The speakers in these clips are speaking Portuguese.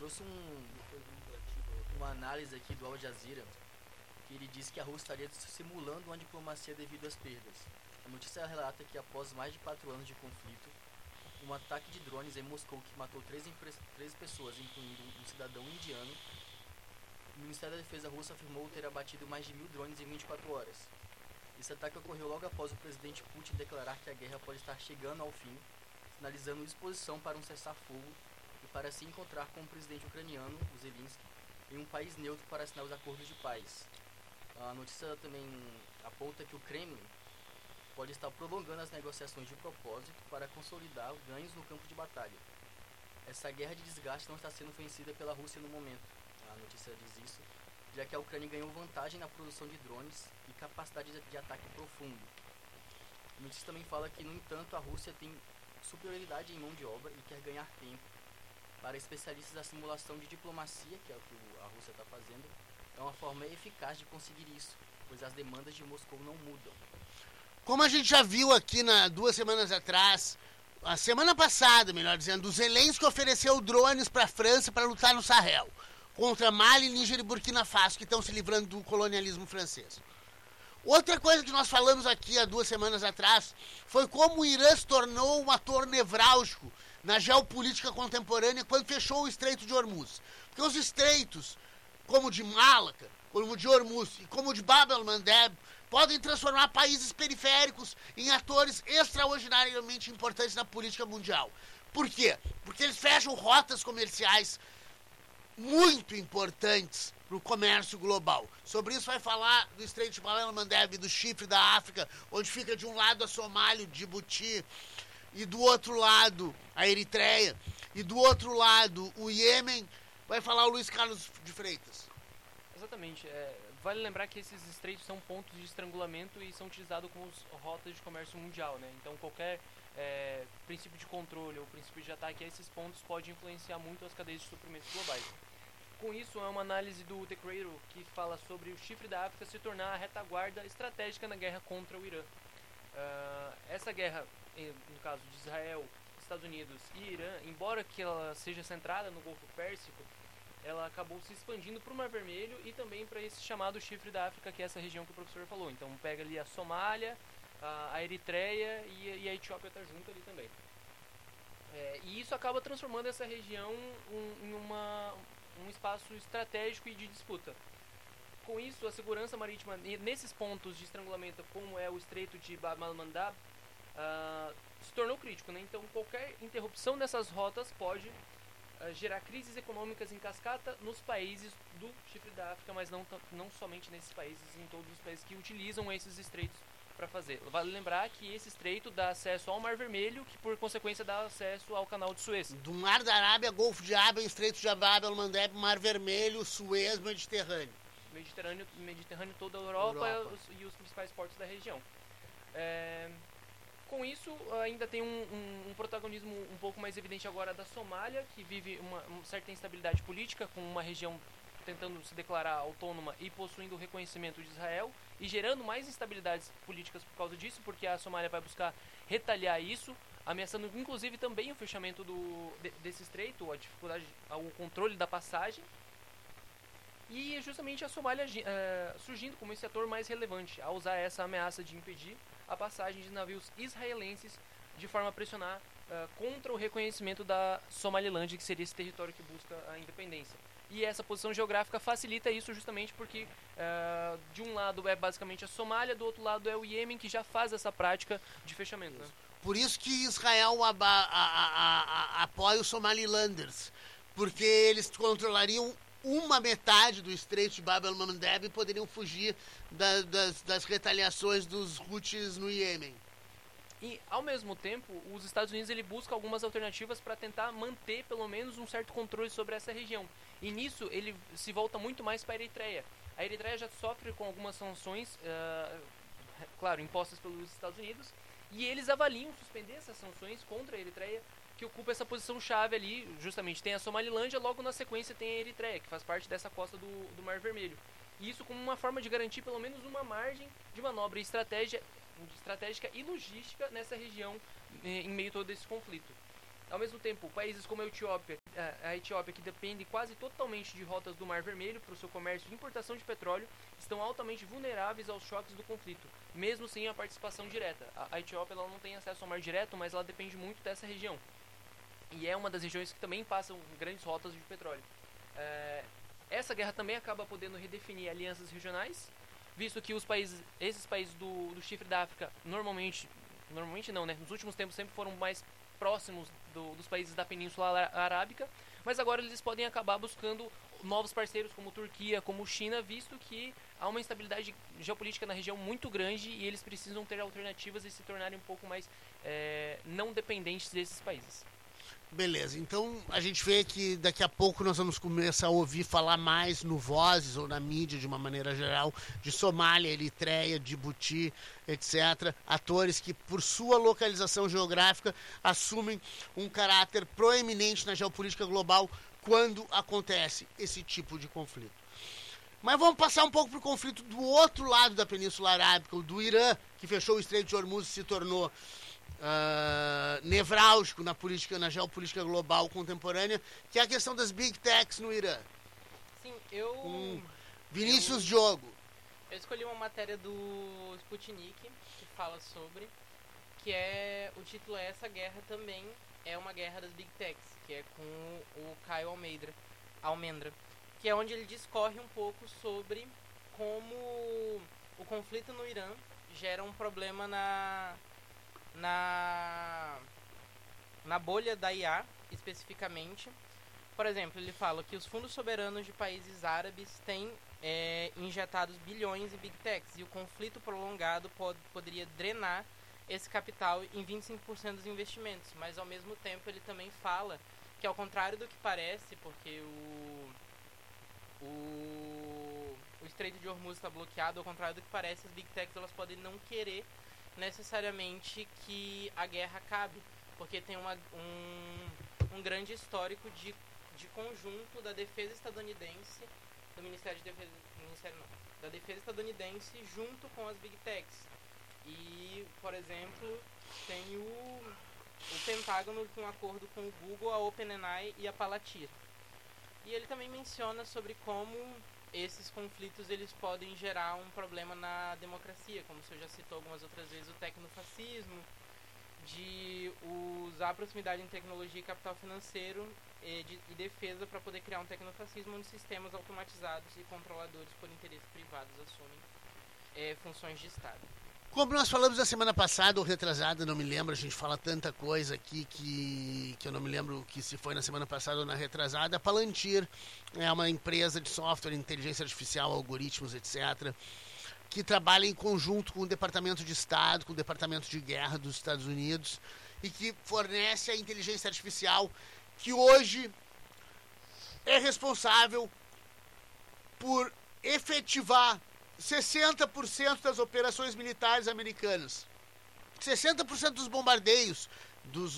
trouxe uma análise aqui do Al Jazeera, que ele disse que a Rússia estaria simulando uma diplomacia devido às perdas. A notícia relata que após mais de 4 anos de conflito, um ataque de drones em Moscou que matou 13 pessoas, incluindo um cidadão indiano, o Ministério da Defesa russo afirmou ter abatido mais de 1.000 drones em 24 horas. Esse ataque ocorreu logo após o presidente Putin declarar que a guerra pode estar chegando ao fim, sinalizando disposição para um cessar-fogo e para se encontrar com o presidente ucraniano, Zelensky, em um país neutro para assinar os acordos de paz. A notícia também aponta que o Kremlin pode estar prolongando as negociações de propósito para consolidar ganhos no campo de batalha. Essa guerra de desgaste não está sendo vencida pela Rússia no momento. A notícia diz isso, já que a Ucrânia ganhou vantagem na produção de drones e capacidade de ataque profundo. A notícia também fala que, no entanto, a Rússia tem superioridade em mão de obra e quer ganhar tempo. Para especialistas, a simulação de diplomacia, que é o que a Rússia está fazendo, é uma forma eficaz de conseguir isso, pois as demandas de Moscou não mudam. Como a gente já viu aqui 2 semanas atrás, a semana passada, melhor dizendo, o Zelensky ofereceu drones para a França para lutar no Sahel, contra Mali, Níger e Burkina Faso, que estão se livrando do colonialismo francês. Outra coisa que nós falamos aqui há 2 semanas atrás foi como o Irã se tornou um ator nevrálgico na geopolítica contemporânea quando fechou o Estreito de Hormuz. Porque os estreitos, como o de Malaca, como o de Hormuz e como o de Bab el-Mandeb, podem transformar países periféricos em atores extraordinariamente importantes na política mundial. Por quê? Porque eles fecham rotas comerciais muito importantes para o comércio global. Sobre isso vai falar do Estreito de Bab el-Mandeb, do Chifre da África, onde fica de um lado a Somália, o Djibouti, e do outro lado a Eritreia, e do outro lado o Iêmen. Vai falar o Luiz Carlos de Freitas. Exatamente. Vale lembrar que esses estreitos são pontos de estrangulamento e são utilizados como rotas de comércio mundial, né? Então qualquer princípio de controle ou princípio de ataque a esses pontos pode influenciar muito as cadeias de suprimentos globais. Com isso, é uma análise do The Cradle que fala sobre o Chifre da África se tornar a retaguarda estratégica na guerra contra o Irã. Essa guerra, no caso de Israel, Estados Unidos e Irã, embora que ela seja centrada no Golfo Pérsico, ela acabou se expandindo para o Mar Vermelho e também para esse chamado Chifre da África, que é essa região que o professor falou. Então pega ali a Somália, a Eritreia e a Etiópia está junto ali também. E isso acaba transformando essa região em um espaço estratégico e de disputa. Com isso, a segurança marítima nesses pontos de estrangulamento, como é o Estreito de Bab el-Mandeb, se tornou crítico, né? Então qualquer interrupção dessas rotas pode gerar crises econômicas em cascata nos países do Chifre da África, mas não somente nesses países, em todos os países que utilizam esses estreitos para fazer. Vale lembrar que esse estreito dá acesso ao Mar Vermelho, que por consequência dá acesso ao Canal de Suez. Do Mar da Arábia, Golfo de Aden, Estreito de Bab el-Mandeb, Mar Vermelho, Suez, Mediterrâneo. Mediterrâneo, toda a Europa. E os principais portos da região. Com isso, ainda tem um protagonismo um pouco mais evidente agora da Somália, que vive uma certa instabilidade política, com uma região tentando se declarar autônoma e possuindo o reconhecimento de Israel, e gerando mais instabilidades políticas por causa disso, porque a Somália vai buscar retaliar isso, ameaçando inclusive também o fechamento desse estreito, a dificuldade, o controle da passagem, e justamente a Somália surgindo como esse ator mais relevante, a usar essa ameaça de impedir a passagem de navios israelenses, de forma a pressionar contra o reconhecimento da Somalilândia, que seria esse território que busca a independência. E essa posição geográfica facilita isso justamente porque de um lado é basicamente a Somália, do outro lado é o Iêmen, que já faz essa prática de fechamento. Né? Por isso que Israel apoia os Somalilanders, porque eles controlariam uma metade do Estreito de Bab el-Mandeb e poderiam fugir das retaliações dos Houthis no Iêmen. E, ao mesmo tempo, os Estados Unidos ele busca algumas alternativas para tentar manter, pelo menos, um certo controle sobre essa região. E nisso, ele se volta muito mais para a Eritreia. A Eritreia já sofre com algumas sanções, claro, impostas pelos Estados Unidos, e eles avaliam suspender essas sanções contra a Eritreia, que ocupa essa posição chave ali. Justamente tem a Somalilândia, logo na sequência tem a Eritreia, que faz parte dessa costa do Mar Vermelho. E isso como uma forma de garantir pelo menos uma margem de manobra estratégica e logística nessa região, em meio a todo esse conflito. Ao mesmo tempo, países como a Etiópia, que depende quase totalmente de rotas do Mar Vermelho para o seu comércio e importação de petróleo, estão altamente vulneráveis aos choques do conflito, mesmo sem a participação direta. A Etiópia ela não tem acesso ao mar direto, mas ela depende muito dessa região. E é uma das regiões que também passam grandes rotas de petróleo. Essa guerra também acaba podendo redefinir alianças regionais, visto que esses países do chifre da África, normalmente não, né? Nos últimos tempos sempre foram mais próximos dos países da Península Arábica, mas agora eles podem acabar buscando novos parceiros como Turquia, como China, visto que há uma instabilidade geopolítica na região muito grande e eles precisam ter alternativas e se tornarem um pouco mais não dependentes desses países. Beleza, então a gente vê que daqui a pouco nós vamos começar a ouvir falar mais no Vozes ou na mídia de uma maneira geral de Somália, Eritreia, Djibouti, etc. Atores que por sua localização geográfica assumem um caráter proeminente na geopolítica global quando acontece esse tipo de conflito. Mas vamos passar um pouco para o conflito do outro lado da Península Arábica, o do Irã, que fechou o Estreito de Hormuz e se tornou nevrálgico na geopolítica global contemporânea, que é a questão das Big Techs no Irã. Sim, Vinícius Diogo. Eu escolhi uma matéria do Sputnik que fala sobre, o título é Essa Guerra Também é uma Guerra das Big Techs, que é com o Caio Almendra, que é onde ele discorre um pouco sobre como o conflito no Irã gera um problema na bolha da IA, especificamente. Por exemplo, ele fala que os fundos soberanos de países árabes têm injetados bilhões em Big Techs e o conflito prolongado poderia drenar esse capital em 25% dos investimentos. Mas, ao mesmo tempo, ele também fala que, ao contrário do que parece, porque o Estreito de Hormuz está bloqueado, ao contrário do que parece, as Big Techs elas podem não querer necessariamente que a guerra acabe, porque tem um grande histórico de conjunto da defesa estadunidense, do da defesa estadunidense junto com as Big Techs. E, por exemplo, tem o Pentágono com um acordo com o Google, a OpenAI e a Palantir. E ele também menciona sobre como esses conflitos eles podem gerar um problema na democracia, como você já citou algumas outras vezes, o tecnofascismo, de usar a proximidade em tecnologia e capital financeiro e defesa para poder criar um tecnofascismo onde sistemas automatizados e controladores por interesses privados assumem funções de Estado. Como nós falamos na semana passada ou retrasada, não me lembro, a gente fala tanta coisa aqui que eu não me lembro que se foi na semana passada ou na retrasada. A Palantir é uma empresa de software, inteligência artificial, algoritmos, etc., que trabalha em conjunto com o Departamento de Estado, com o Departamento de Guerra dos Estados Unidos e que fornece a inteligência artificial que hoje é responsável por efetivar 60% das operações militares americanas, 60% dos bombardeios, dos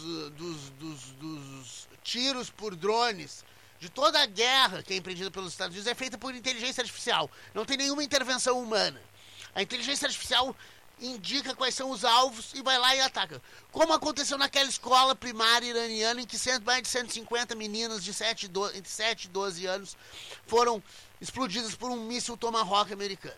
tiros por drones, de toda a guerra que é empreendida pelos Estados Unidos é feita por inteligência artificial. Não tem nenhuma intervenção humana. A inteligência artificial indica quais são os alvos e vai lá e ataca. Como aconteceu naquela escola primária iraniana em que mais de 150 meninas de 7 e 12 anos foram explodidas por um míssil Tomahawk americano.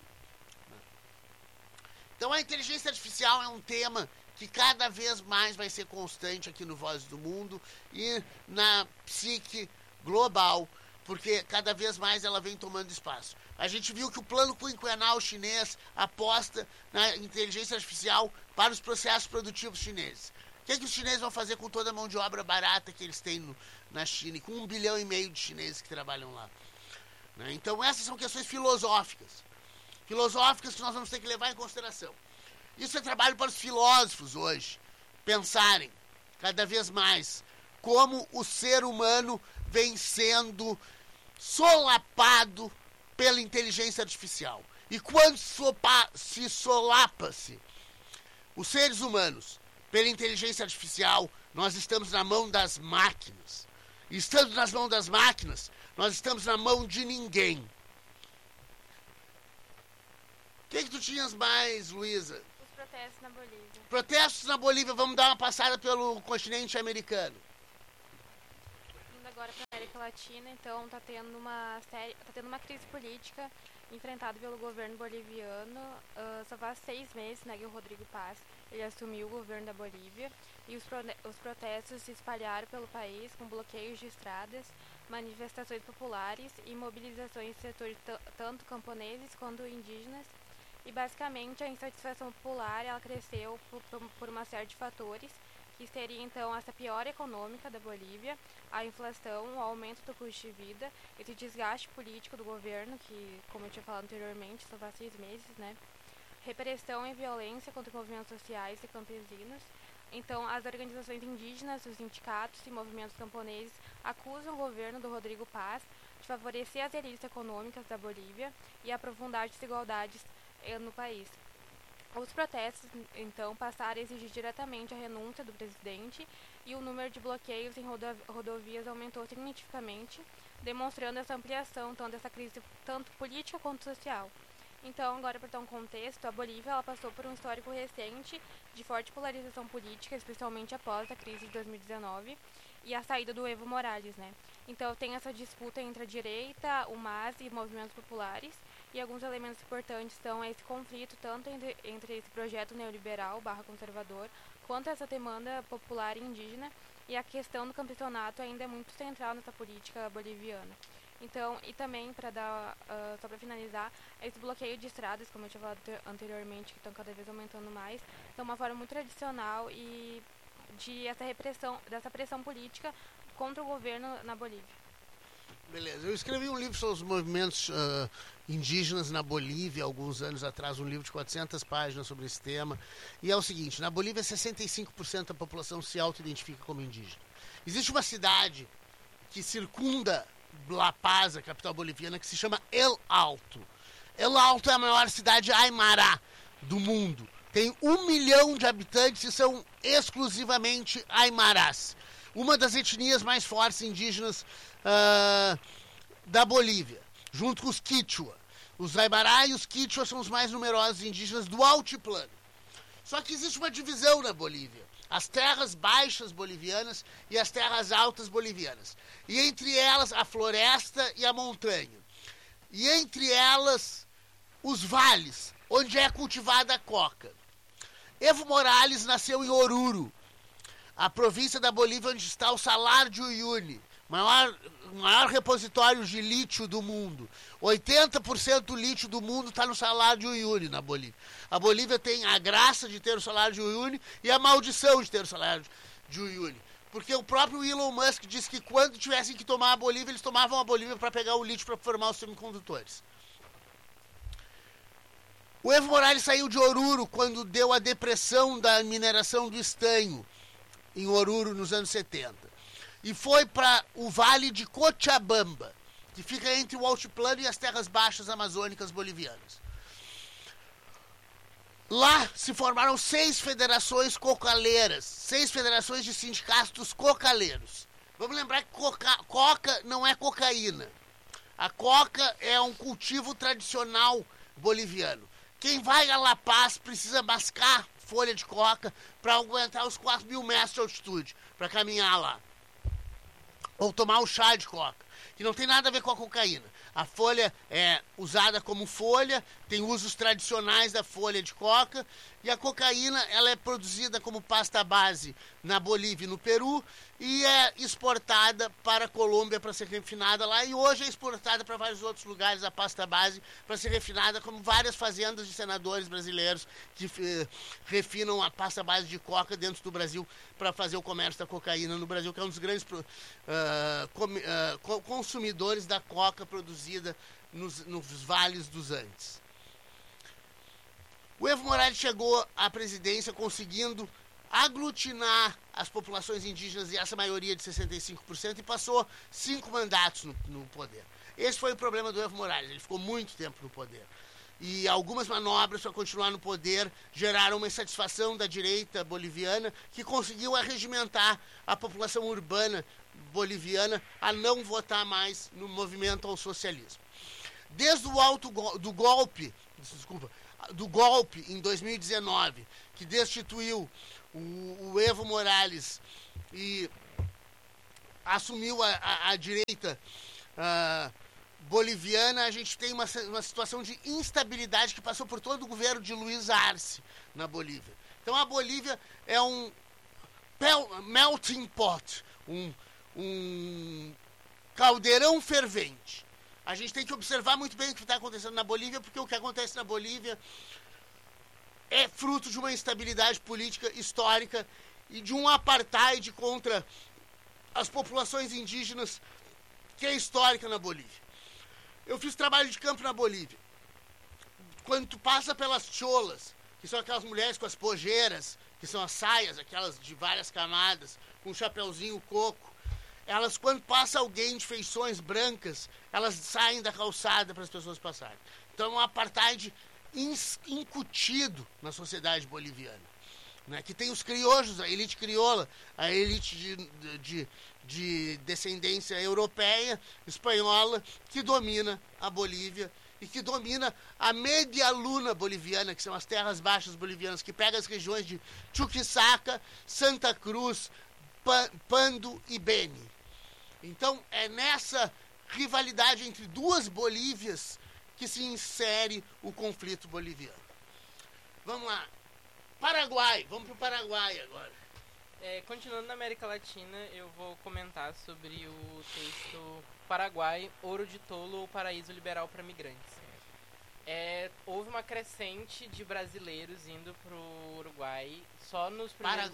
Então a inteligência artificial é um tema que cada vez mais vai ser constante aqui no Vozes do Mundo e na psique global, porque cada vez mais ela vem tomando espaço. A gente viu que o plano quinquenal chinês aposta na inteligência artificial para os processos produtivos chineses. O que os chineses vão fazer com toda a mão de obra barata que eles têm na China e com 1,5 bilhão de chineses que trabalham lá? Então essas são questões filosóficas que nós vamos ter que levar em consideração. Isso é trabalho para os filósofos hoje, pensarem cada vez mais como o ser humano vem sendo solapado pela inteligência artificial. E quando se solapa-se os seres humanos pela inteligência artificial, nós estamos na mão das máquinas. E estando nas mãos das máquinas, nós estamos na mão de ninguém. O que tu tinhas mais, Luísa? Os protestos na Bolívia. Protestos na Bolívia, vamos dar uma passada pelo continente americano. agora para a América Latina, então tá tendo uma crise política enfrentada pelo governo boliviano. Só faz 6 meses, né, que o Rodrigo Paz ele assumiu o governo da Bolívia, e os protestos se espalharam pelo país com bloqueios de estradas, manifestações populares e mobilizações de setores tanto camponeses quanto indígenas. E basicamente a insatisfação popular ela cresceu por uma série de fatores, que seria então essa piora econômica da Bolívia, a inflação, o aumento do custo de vida, esse desgaste político do governo, que, como eu tinha falado anteriormente, só faz 6 meses, né? Repressão e violência contra movimentos sociais e campesinos. Então, as organizações indígenas, os sindicatos e movimentos camponeses acusam o governo do Rodrigo Paz de favorecer as elites econômicas da Bolívia e aprofundar desigualdades no país. Os protestos, então, passaram a exigir diretamente a renúncia do presidente, e o número de bloqueios em rodovias aumentou significativamente, demonstrando essa ampliação tanto dessa crise tanto política quanto social. Então, agora para dar um contexto, a Bolívia ela passou por um histórico recente de forte polarização política, especialmente após a crise de 2019 e a saída do Evo Morales, né? Então, tem essa disputa entre a direita, o MAS e movimentos populares, e alguns elementos importantes são esse conflito tanto entre esse projeto neoliberal /conservador, quanto essa demanda popular e indígena, e a questão do campeonato ainda é muito central nessa política boliviana. Então, e também, para dar, só para finalizar, esse bloqueio de estradas, como eu tinha falado anteriormente, que estão cada vez aumentando mais, é uma forma muito tradicional e dessa pressão política contra o governo na Bolívia. Beleza, eu escrevi um livro sobre os movimentos indígenas na Bolívia alguns anos atrás, um livro de 400 páginas sobre esse tema, e é o seguinte: na Bolívia 65% da população se auto-identifica como indígena. Existe uma cidade que circunda La Paz, a capital boliviana, que se chama El Alto. El Alto é a maior cidade aymara do mundo. Tem 1 milhão de habitantes e são exclusivamente aymarás. Uma das etnias mais fortes indígenas da Bolívia, junto com os Quichua. Os Aymará e os Quichua são os mais numerosos indígenas do altiplano. Só que existe uma divisão na Bolívia: as terras baixas bolivianas e as terras altas bolivianas. E entre elas a floresta e a montanha. E entre elas os vales, onde é cultivada a coca. Evo Morales nasceu em Oruro, a província da Bolívia onde está o Salar de Uyuni, maior repositório de lítio do mundo. 80% do lítio do mundo está no Salar de Uyuni, na Bolívia. A Bolívia tem a graça de ter o Salar de Uyuni e a maldição de ter o Salar de Uyuni. Porque o próprio Elon Musk disse que quando tivessem que tomar a Bolívia, eles tomavam a Bolívia para pegar o lítio para formar os semicondutores. O Evo Morales saiu de Oruro quando deu a depressão da mineração do estanho em Oruro nos anos 70. E foi para o Vale de Cochabamba, que fica entre o altiplano e as terras baixas amazônicas bolivianas. Lá se formaram 6 federações cocaleiras, 6 federações de sindicatos cocaleiros. Vamos lembrar que coca não é cocaína. A coca é um cultivo tradicional boliviano. Quem vai a La Paz precisa mascar folha de coca para aguentar os 4.000 metros de altitude, para caminhar lá. Ou tomar o chá de coca, que não tem nada a ver com a cocaína. A folha é usada como folha, tem usos tradicionais da folha de coca, e a cocaína ela é produzida como pasta base na Bolívia e no Peru, e é exportada para a Colômbia para ser refinada lá, e hoje é exportada para vários outros lugares a pasta base para ser refinada, como várias fazendas de senadores brasileiros que refinam a pasta base de coca dentro do Brasil para fazer o comércio da cocaína no Brasil, que é um dos grandes consumidores da coca produzida nos vales dos Andes. O Evo Morales chegou à presidência conseguindo aglutinar as populações indígenas, e essa maioria de 65%, e passou 5 mandatos no poder. Esse foi o problema do Evo Morales, ele ficou muito tempo no poder. E algumas manobras para continuar no poder geraram uma insatisfação da direita boliviana, que conseguiu arregimentar a população urbana boliviana a não votar mais no movimento ao socialismo. Desde do golpe em 2019, que destituiu o Evo Morales e assumiu a direita boliviana, a gente tem uma situação de instabilidade que passou por todo o governo de Luiz Arce na Bolívia. Então a Bolívia é um melting pot, um caldeirão fervente. A gente tem que observar muito bem o que está acontecendo na Bolívia, porque o que acontece na Bolívia é fruto de uma instabilidade política histórica e de um apartheid contra as populações indígenas que é histórica na Bolívia. Eu fiz trabalho de campo na Bolívia. Quando tu passa pelas cholas, que são aquelas mulheres com as pojeiras, que são as saias, aquelas de várias camadas, com um chapeuzinho coco, elas, quando passa alguém de feições brancas, elas saem da calçada para as pessoas passarem. Então é um apartheid incutido na sociedade boliviana, né? Que tem os criojos, a elite crioula, a elite de descendência europeia, espanhola, que domina a Bolívia e que domina a média luna boliviana, que são as terras baixas bolivianas, que pega as regiões de Chuquisaca, Santa Cruz, Pando e Beni. Então é nessa rivalidade entre duas Bolívias que se insere o conflito boliviano. Vamos lá. Paraguai. Vamos para o Paraguai agora. Continuando na América Latina, eu vou comentar sobre o texto Paraguai, Ouro de Tolo ou Paraíso Liberal para Migrantes. Houve uma crescente de brasileiros indo para o Uruguai só nos primeiros...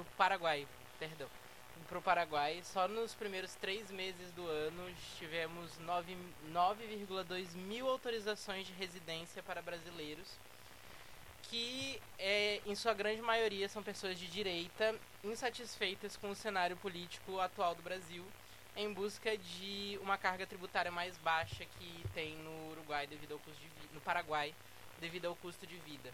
Pro Paraguai, só nos primeiros 3 meses do ano tivemos 9,2 mil autorizações de residência para brasileiros, que em sua grande maioria são pessoas de direita, insatisfeitas com o cenário político atual do Brasil, em busca de uma carga tributária mais baixa que tem no Uruguai devido ao custo de vida, no Paraguai devido ao custo de vida.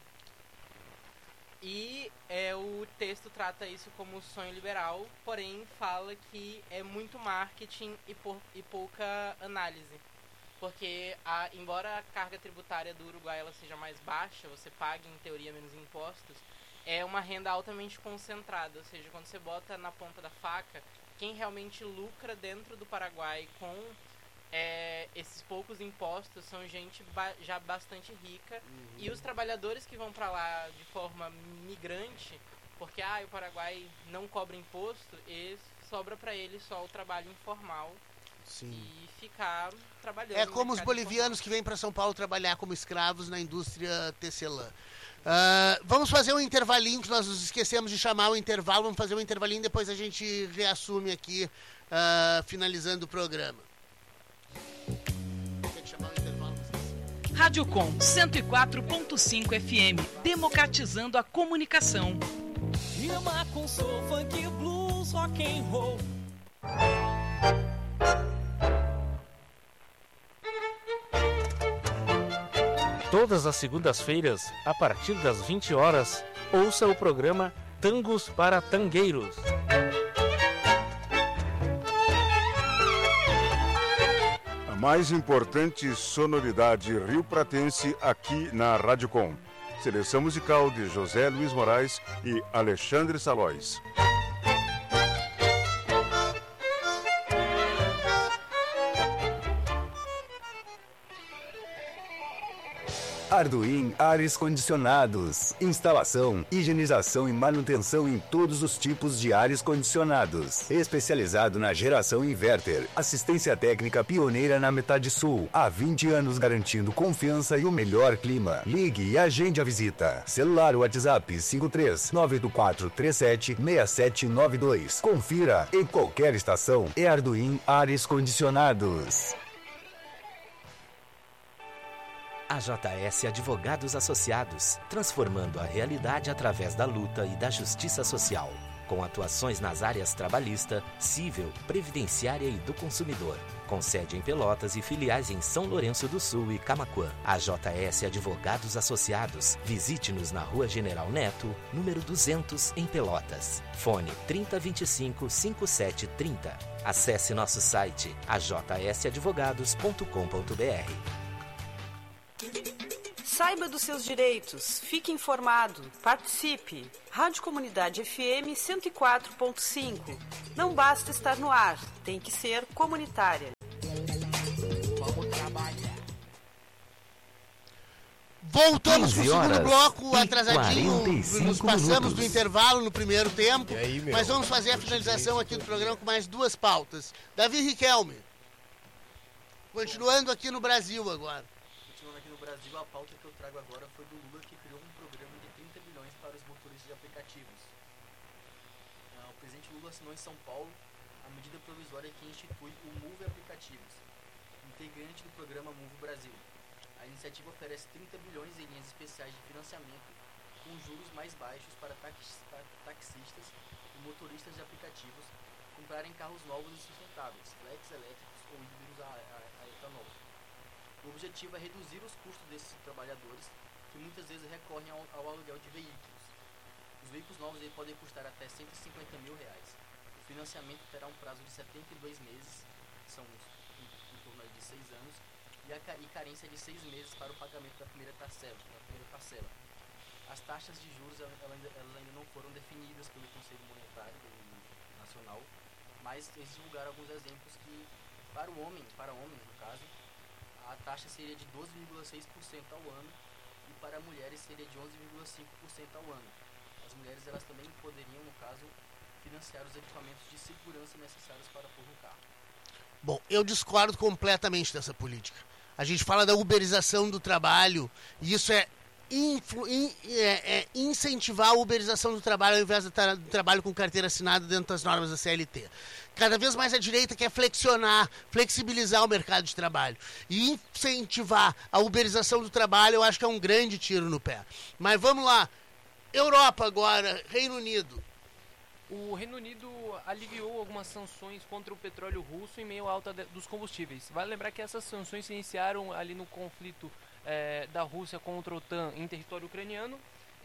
E o texto trata isso como sonho liberal, porém fala que é muito marketing e pouca análise. Porque, embora a carga tributária do Uruguai ela seja mais baixa, você pague em teoria menos impostos, é uma renda altamente concentrada. Ou seja, quando você bota na ponta da faca, quem realmente lucra dentro do Paraguai com esses poucos impostos são gente já bastante rica. E os trabalhadores que vão para lá de forma migrante, porque o Paraguai não cobra imposto, e sobra para eles só o trabalho informal. Sim. E ficar trabalhando. É como os bolivianos que vêm para São Paulo trabalhar como escravos na indústria tecelã. Vamos fazer um intervalinho, que nós nos esquecemos de chamar o intervalo. Vamos fazer um intervalinho, depois a gente reassume aqui, finalizando o programa. Rádio Com 104.5 FM, democratizando a comunicação. Rima com soul, funk, blues, rock and roll. Todas as segundas-feiras, a partir das 20 horas, ouça o programa Tangos para Tangueiros. A mais importante sonoridade rio-pratense aqui na Rádio Com. Seleção musical de José Luiz Moraes e Alexandre Salóis. Arduin Ares Condicionados. Instalação, higienização e manutenção em todos os tipos de ares condicionados. Especializado na geração inverter. Assistência técnica pioneira na metade sul. Há 20 anos garantindo confiança e o melhor clima. Ligue e agende a visita. Celular WhatsApp 53-9437-6792. Confira em qualquer estação. É Arduin Ares Condicionados. AJS Advogados Associados, transformando a realidade através da luta e da justiça social, com atuações nas áreas trabalhista, civil, previdenciária e do consumidor, com sede em Pelotas e filiais em São Lourenço do Sul e Camaquã. AJS Advogados Associados, visite-nos na Rua General Neto, número 200, em Pelotas. Fone 3025-5730. Acesse nosso site ajsadvogados.com.br. Saiba dos seus direitos, fique informado, participe. Rádio Comunidade FM 104.5. Não basta estar no ar, tem que ser comunitária. Voltamos para o segundo bloco, e atrasadinho, 45 nos passamos minutos. do intervalo no primeiro tempo, aí, meu? mas vamos fazer a finalização aqui do programa com mais duas pautas. Davi Riquelme, continuando aqui no Brasil agora. Continuando aqui no Brasil, a pauta que eu trago agora foi do Lula, que criou um programa de 30 bilhões para os motoristas de aplicativos. O presidente Lula assinou em São Paulo a medida provisória que institui o Move Aplicativos, integrante do programa Move Brasil. A iniciativa oferece 30 bilhões em linhas especiais de financiamento com juros mais baixos para taxistas e motoristas de aplicativos comprarem carros novos e sustentáveis, flex elétricos ou híbridos a etanol. O objetivo é reduzir os custos desses trabalhadores que muitas vezes recorrem ao aluguel de veículos. Os veículos novos podem custar até R$150 mil. O financiamento terá um prazo de 72 meses, são em torno de 6 anos, e carência de 6 meses para o pagamento da primeira parcela. As taxas de juros elas ainda não foram definidas pelo Conselho Monetário Nacional, mas eles divulgaram alguns exemplos que, para homens no caso, a taxa seria de 12,6% ao ano e para mulheres seria de 11,5% ao ano. As mulheres elas também poderiam, no caso, financiar os equipamentos de segurança necessários para pôr no carro. Bom, eu discordo completamente dessa política. A gente fala da uberização do trabalho e isso é incentivar a uberização do trabalho ao invés do trabalho com carteira assinada dentro das normas da CLT. Cada vez mais a direita quer flexibilizar o mercado de trabalho. E incentivar a uberização do trabalho eu acho que é um grande tiro no pé. Mas vamos lá. Europa agora, Reino Unido. O Reino Unido aliviou algumas sanções contra o petróleo russo em meio à alta dos combustíveis. Vale lembrar que essas sanções se iniciaram ali no conflito da Rússia contra a OTAN em território ucraniano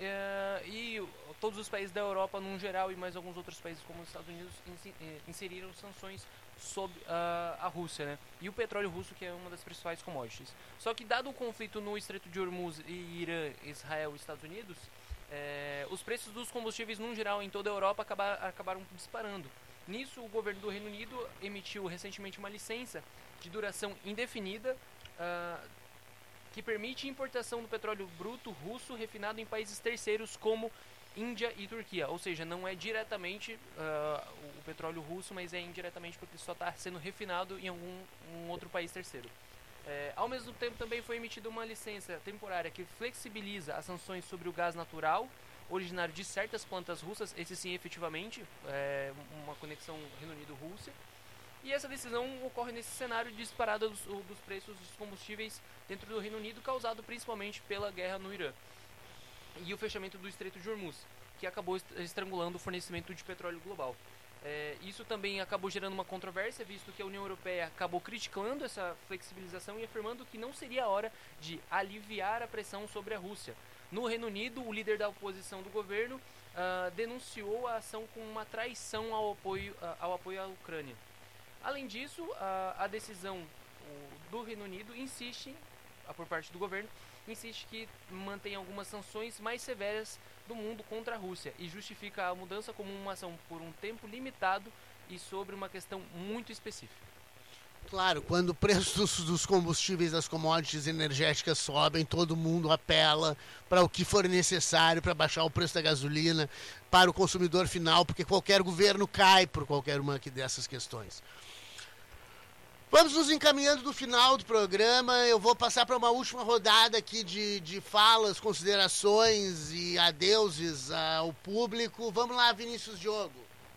e todos os países da Europa, no geral, e mais alguns outros países como os Estados Unidos inseriram sanções sobre a Rússia, né? E o petróleo russo, que é uma das principais commodities. Só que dado o conflito no Estreito de Hormuz e Irã, Israel e Estados Unidos, os preços dos combustíveis, no geral, em toda a Europa acabaram disparando. Nisso, o governo do Reino Unido emitiu recentemente uma licença de duração indefinida que permite importação do petróleo bruto russo refinado em países terceiros como Índia e Turquia. Ou seja, não é diretamente o petróleo russo, mas é indiretamente porque só está sendo refinado em um outro país terceiro. Ao mesmo tempo, também foi emitida uma licença temporária que flexibiliza as sanções sobre o gás natural originário de certas plantas russas, esse sim efetivamente, uma conexão Reino Unido-Rússia. E essa decisão ocorre nesse cenário de disparada dos preços dos combustíveis dentro do Reino Unido, causado principalmente pela guerra no Irã e o fechamento do Estreito de Hormuz, que acabou estrangulando o fornecimento de petróleo global. Isso também acabou gerando uma controvérsia, visto que a União Europeia acabou criticando essa flexibilização e afirmando que não seria a hora de aliviar a pressão sobre a Rússia. No Reino Unido, o líder da oposição do governo denunciou a ação como uma traição ao apoio à Ucrânia. Além disso, a decisão do Reino Unido insiste, por parte do governo, insiste que mantém algumas sanções mais severas do mundo contra a Rússia e justifica a mudança como uma ação por um tempo limitado e sobre uma questão muito específica. Claro, quando o preço dos combustíveis, das commodities energéticas sobem, todo mundo apela para o que for necessário para baixar o preço da gasolina para o consumidor final, porque qualquer governo cai por qualquer uma dessas questões. Vamos nos encaminhando do final do programa. Eu vou passar para uma última rodada aqui de falas, considerações e adeuses ao público. Vamos lá, Vinícius Diogo.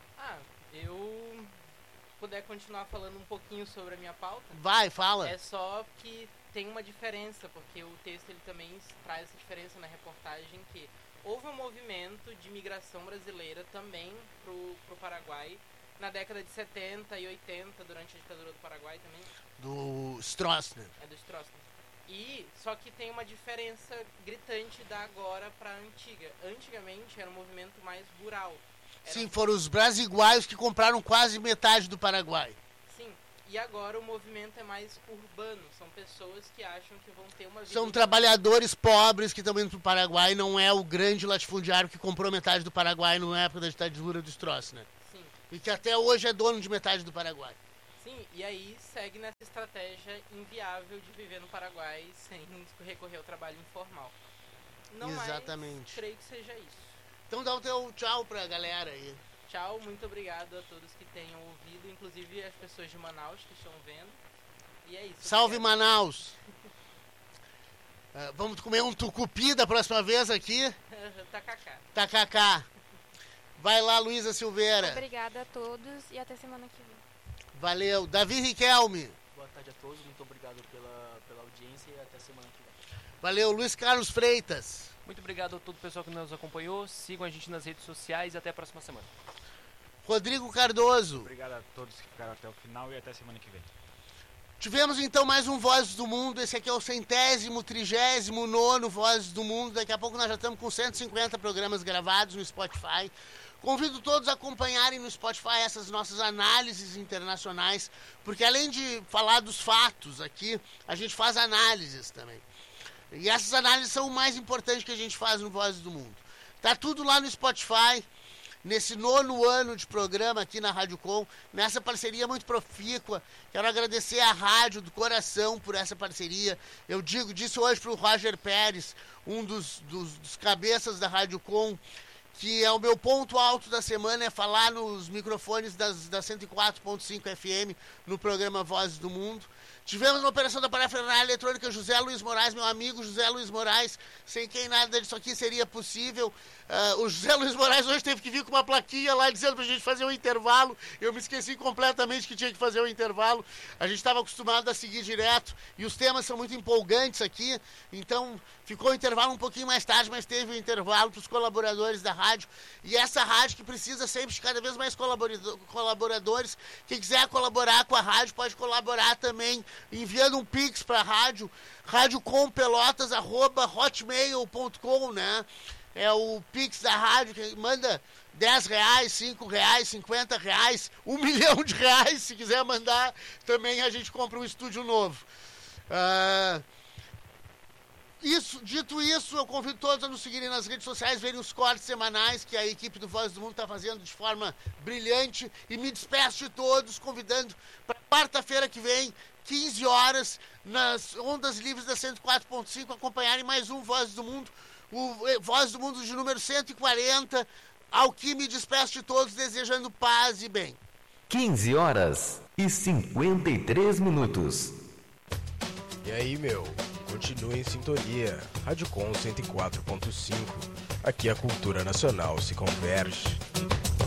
Eu puder continuar falando um pouquinho sobre a minha pauta. Vai, fala. É só que tem uma diferença, porque o texto ele também traz essa diferença na reportagem, que houve um movimento de migração brasileira também pro Paraguai na década de 70 e 80, durante a ditadura do Paraguai também. Do Stroessner. Do Stroessner. E só que tem uma diferença gritante da agora para a antiga. Antigamente era um movimento mais rural. Sim, foram os brasiguaios que compraram quase metade do Paraguai. Sim, E agora o movimento é mais urbano. São pessoas que acham que vão ter uma vida... São trabalhadores pobres que estão indo pro Paraguai. Não é o grande latifundiário que comprou metade do Paraguai na época da ditadura dos troços, né? Sim. E que até hoje é dono de metade do Paraguai. Sim, e aí segue nessa estratégia inviável de viver no Paraguai sem recorrer ao trabalho informal. Não Exatamente. mais, creio que seja isso. Então dá o teu tchau pra galera aí. Tchau, muito obrigado a todos que tenham ouvido, inclusive as pessoas de Manaus que estão vendo. E é isso. Salve, obrigado. Manaus! Vamos comer um tucupi da próxima vez aqui? Tacacá. Vai lá, Luísa Silveira. Obrigada a todos e até semana que vem. Valeu. Davi Riquelme. Boa tarde a todos, muito obrigado pela audiência e até semana que vem. Valeu. Luiz Carlos Freitas. Muito obrigado a todo o pessoal que nos acompanhou. Sigam a gente nas redes sociais e até a próxima semana. Rodrigo Cardoso. Obrigado a todos que ficaram até o final e até semana que vem. Tivemos então mais um Vozes do Mundo. Esse aqui é o 100º, 39º Vozes do Mundo. Daqui a pouco nós já estamos com 150 programas gravados no Spotify. Convido todos a acompanharem no Spotify essas nossas análises internacionais, porque além de falar dos fatos aqui, a gente faz análises também. E essas análises são o mais importante que a gente faz no Vozes do Mundo. Tá tudo lá no Spotify, nesse 9º ano de programa aqui na Rádio Com, nessa parceria muito profícua. Quero agradecer à rádio do coração por essa parceria. Eu disse hoje para o Roger Pérez, um dos cabeças da Rádio Com, que é o meu ponto alto da semana, é falar nos microfones da 104.5 FM no programa Vozes do Mundo. Tivemos na operação da parafernália eletrônica José Luiz Moraes, meu amigo José Luiz Moraes, sem quem nada disso aqui seria possível. O José Luiz Moraes hoje teve que vir com uma plaquinha lá dizendo pra gente fazer um intervalo. Eu me esqueci completamente que tinha que fazer o intervalo. A gente estava acostumado a seguir direto e os temas são muito empolgantes aqui, então ficou o intervalo um pouquinho mais tarde, mas teve o intervalo para os colaboradores da rádio. E essa rádio que precisa sempre de cada vez mais colaboradores. Quem quiser colaborar com a rádio pode colaborar também enviando um pix para a rádio, radiocomppelotas@hotmail.com, né? É o pix da rádio, que manda R$10, R$5, R$50, R$1 milhão, se quiser mandar, também a gente compra um estúdio novo. Dito isso, eu convido todos a nos seguirem nas redes sociais, verem os cortes semanais que a equipe do Voz do Mundo está fazendo de forma brilhante, e me despeço de todos, convidando para quarta-feira que vem, 15 horas, nas ondas livres da 104.5, acompanharem mais um Voz do Mundo, o Voz do Mundo de número 140, ao que me despeço de todos, desejando paz e bem. 15h53. E aí, meu? Continue em sintonia. Rádio Com 104.5. Aqui a cultura nacional se converge.